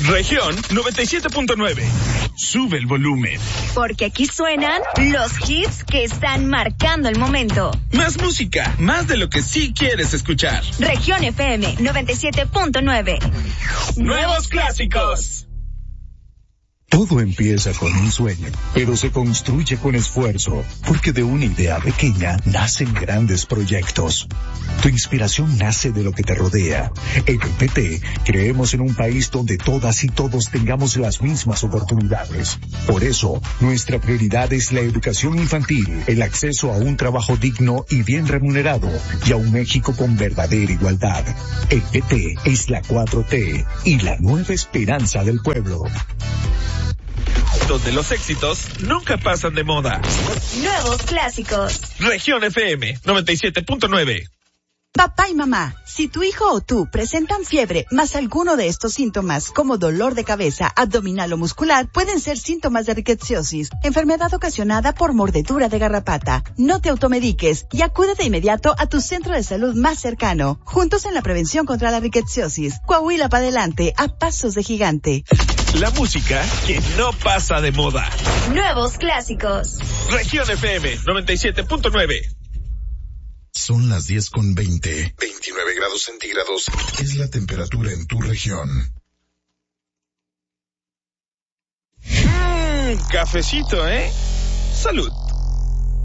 Región 97.9. Sube el volumen. Porque aquí suenan los hits que están marcando el momento. Más música, más de lo que sí quieres escuchar. Región FM 97.9. Nuevos clásicos. Todo empieza con un sueño, pero se construye con esfuerzo, porque de una idea pequeña nacen grandes proyectos. Tu inspiración nace de lo que te rodea. En el PT creemos en un país donde todas y todos tengamos las mismas oportunidades. Por eso, nuestra prioridad es la educación infantil, el acceso a un trabajo digno y bien remunerado, y a un México con verdadera igualdad. El PT es la 4T y la nueva esperanza del pueblo. Donde los éxitos nunca pasan de moda. Nuevos clásicos. Región FM 97.9. Papá y mamá, si tu hijo o tú presentan fiebre más alguno de estos síntomas como dolor de cabeza, abdominal o muscular, pueden ser síntomas de rickettsiosis, enfermedad ocasionada por mordedura de garrapata. No te automediques y acude de inmediato a tu centro de salud más cercano. Juntos en la prevención contra la rickettsiosis. Coahuila para adelante, a pasos de gigante. La música que no pasa de moda. Nuevos clásicos. Región FM 97.9. Son las 10:20. 29 grados centígrados es la temperatura en tu región. Cafecito, ¿eh? Salud.